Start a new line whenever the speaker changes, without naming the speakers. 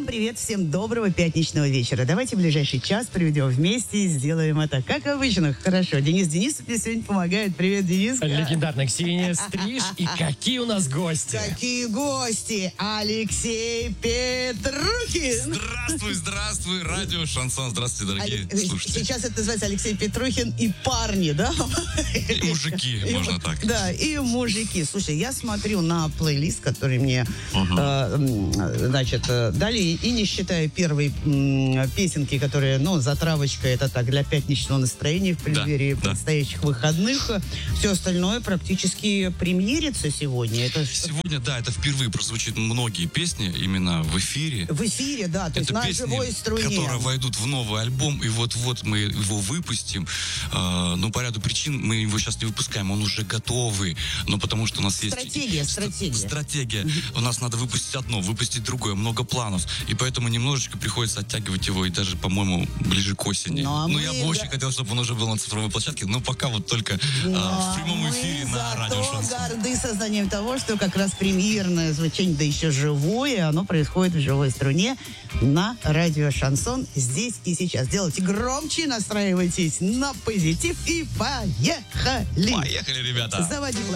привет, всем доброго пятничного вечера. Давайте ближайший час проведем вместе и сделаем это, как обычно, хорошо. Денис Денисов мне сегодня помогает. Привет, Денис.
Легендарная Ксения Стриж. И какие у нас гости?
Какие гости? Алексей Петрухин.
Здравствуй, радио Шансон. Здравствуйте, дорогие слушатели.
Сейчас это называется Алексей Петрухин и парни, да?
И мужики, можно так.
Да, и мужики. Слушай, я смотрю на плейлист, который мне, дали, и не считая первой песенки, которая, затравочка, это так, для пятничного настроения в преддверии предстоящих выходных. Все остальное практически премьерится сегодня.
Сегодня, это впервые прозвучит многие песни именно в эфире.
В эфире, да, то есть на живой струне.
Которые войдут в новый альбом, и вот мы его выпустим. По ряду причин мы его сейчас не выпускаем, он уже готовый, но потому что у нас есть... Стратегия. У нас надо выпустить одно, выпустить другое, много планов, и поэтому немножечко приходится оттягивать его, и даже, по-моему, ближе к осени. Я бы очень хотел, чтобы он уже был на цифровой площадке, но пока вот только в прямом эфире на радио Шансон.
Мы горды сознанием того, что как раз премьерное звучание, да еще живое, оно происходит в живой струне на радио Шансон здесь и сейчас. Делайте громче, настраивайтесь на позитив и поехали!
Поехали, ребята!
Заводи